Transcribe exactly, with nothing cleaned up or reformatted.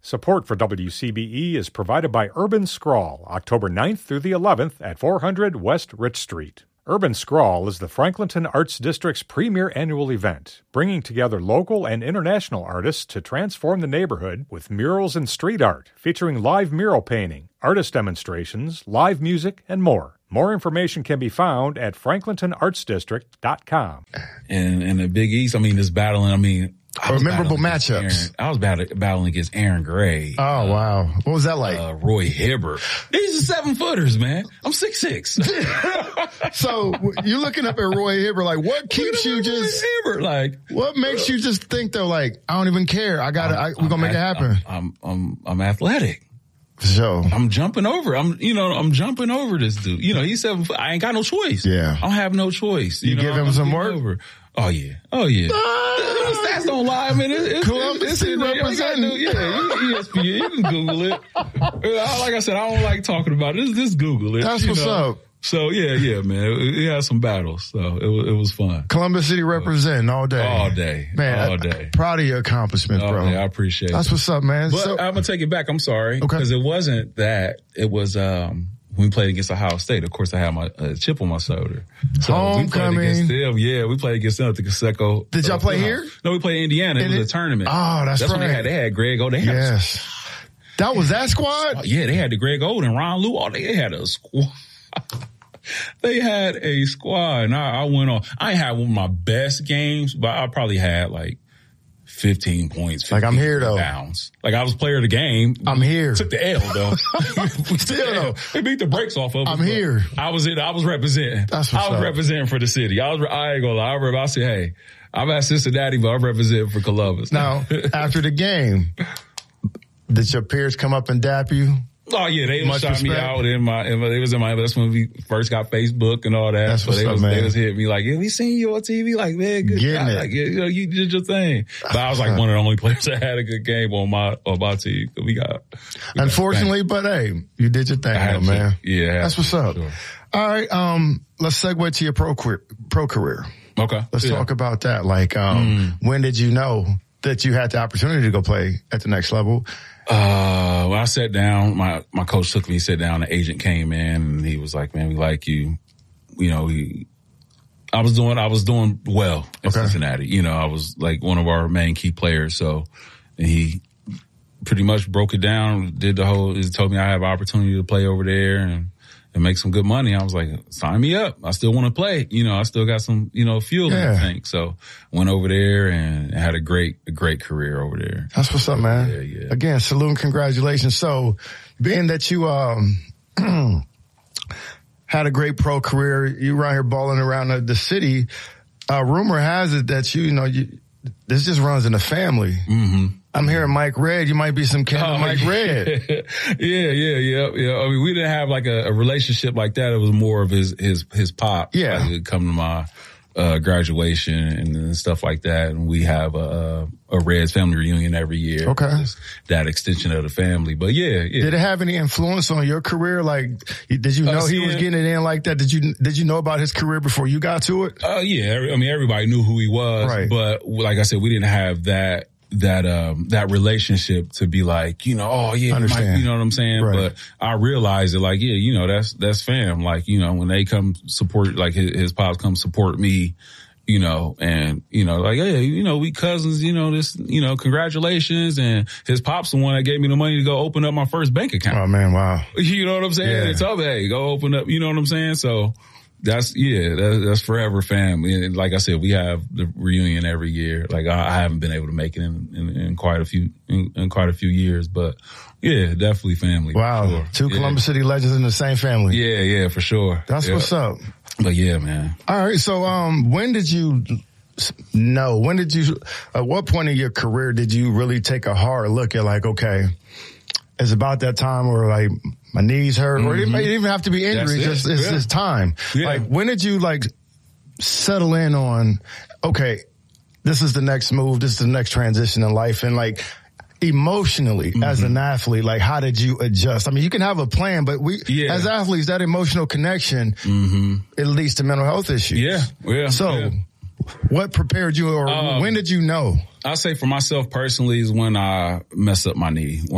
Support for W C B E is provided by Urban Scrawl, October ninth through the eleventh at four hundred West Rich Street. Urban Scrawl is the Franklinton Arts District's premier annual event, bringing together local and international artists to transform the neighborhood with murals and street art, featuring live mural painting, artist demonstrations, live music, and more. More information can be found at franklinton arts district dot com. And in the Big East, I mean, this battling, I mean, I or memorable matchups. Aaron, I was battle, battling against Aaron Gray. Oh, uh, wow. What was that like? Uh, Roy Hibbert. These are seven footers, man. I'm six six. So you're looking up at Roy Hibbert, like what keeps you just, Roy Hibbert, like, what makes you just think though, like, I don't even care. I gotta, I, we're gonna make it happen. I'm, I'm, I'm athletic. So I'm jumping over. I'm, you know, I'm jumping over this dude. You know, he's seven foot. I ain't got no choice. Yeah. I don't have no choice. You, you know, give him I'm some work? Over. Oh yeah. Oh yeah. The stats don't lie. I mean, it's, it's, Columbus it's, City it's, representing. Yeah, E S P N. You can Google it. Like I said, I don't like talking about it. Just, just Google it. That's what's know? up. So yeah, yeah, man. It, it had some battles. So it was, it was fun. Columbus City representing all day. All day. Man, all day. I, proud of your accomplishments, all bro. Day. I appreciate That's it. That's what's up, man. But so, I'm going to take it back. I'm sorry. Okay. Because it wasn't that. It was, um, when we played against Ohio State. Of course, I had my uh, chip on my shoulder. So Homecoming. We played against them. Yeah, we played against them at the Conseco. Did y'all uh, play here? No, we played Indiana. It was it? a tournament. Oh, that's, that's right. When they had, they had Greg Oden. Yes. That was that squad? Oh, yeah, they had the Greg Oden, Ron Lue. Oh, they had a squad. They had a squad, and I, I went on. I ain't had one of my best games, but I probably had like fifteen points. fifteen like I'm here though. Downs. Like I was player of the game. I'm here. Took the L though. Still though. They beat the brakes off of us. I'm here. I was in. I was representing. That's what's I was up. representing for the city. I was. I ain't gonna lie. I, rep, I said, hey, I'm at Cincinnati, but I'm representing for Columbus. Now, after the game, did your peers come up and dap you? Oh yeah, they Much shot me respect. out in my. In my they was in my. That's when we first got Facebook and all that. That's so what's they up, was man. They was hitting me like, yeah, we seen you on T V. Like, man, good Getting job. it. Like, you know, you did your thing. But I was like one of the only players that had a good game on my on my team. We got. We Unfortunately, got but hey, you did your thing, though, man. To. Yeah, that's what's up. Sure. All right, um, let's segue to your pro pro career. Okay, let's yeah. talk about that. Like, um, mm. when did you know that you had the opportunity to go play at the next level? Uh, when I sat down, my, my coach took me, he sat down, the agent came in and he was like, man, we like you. You know, he, I was doing, I was doing well in okay. Cincinnati. You know, I was like one of our main key players. So, and he pretty much broke it down, did the whole, he told me I have an opportunity to play over there and, and make some good money. I was like, sign me up. I still want to play. You know, I still got some, you know, fuel yeah. in the tank. So went over there and had a great, a great career over there. That's what's up, man. Yeah, yeah. Again, salute and congratulations. So being that you, um, had a great pro career, you around here balling around the, the city, uh, rumor has it that you, you know, you, this just runs in the family. Mm-hmm. I'm hearing Mike Red. You might be some kind of oh, Mike yeah. Red. yeah, yeah, yeah, yeah. I mean, we didn't have like a, a relationship like that. It was more of his, his, his pop. Yeah. Like, he'd come to my, uh, graduation and, and stuff like that. And we have a, a Reds family reunion every year. Okay. That extension of the family. But yeah, yeah. Did it have any influence on your career? Like, did you know uh, he was getting it in like that? Did you, did you know about his career before you got to it? Oh, uh, yeah. I mean, everybody knew who he was. Right. But like I said, we didn't have that. that, um, that relationship to be like, you know, oh yeah, you, might, you know what I'm saying? Right. But I realized it like, yeah, you know, that's, that's fam. Like, you know, when they come support, like his, his pops come support me, you know, and, you know, like, hey, you know, we cousins, you know, this, you know, congratulations. And his pop's the one that gave me the money to go open up my first bank account. Oh man, wow. You know what I'm saying? Yeah. They told me, hey, go open up, you know what I'm saying? So, That's, yeah, that, that's forever family. And like I said, we have the reunion every year. Like I, I haven't been able to make it in, in, in quite a few, in, in quite a few years, but yeah, definitely family. Wow. Sure. Two yeah. Columbus City legends in the same family. Yeah, yeah, for sure. That's yeah. what's up. But yeah, man. All right. So, um, when did you know, when did you, at what point in your career did you really take a hard look at like, okay, it's about that time where like my knees hurt, mm-hmm. or it may even have to be injuries. It's, it's, yeah. it's time. Yeah. Like, when did you like settle in on, okay, this is the next move, this is the next transition in life, and like emotionally mm-hmm. as an athlete, like how did you adjust? I mean, you can have a plan, but we, yeah. as athletes, that emotional connection, mm-hmm. it leads to mental health issues. Yeah, yeah. So, yeah. what prepared you, or um, when did you know? I'll say for myself personally is when I messed up my knee.